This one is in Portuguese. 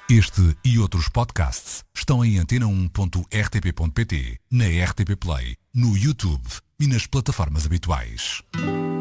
Este e outros podcasts estão em antena1.rtp.pt, na RTP Play, no YouTube e nas plataformas habituais.